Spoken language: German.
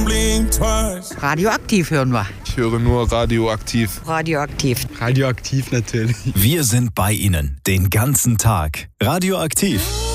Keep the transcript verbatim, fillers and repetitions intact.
blink twice. Radioaktiv hören wir. Ich höre nur radioaktiv. Radioaktiv. Radioaktiv natürlich. Wir sind bei Ihnen den ganzen Tag. Radioaktiv.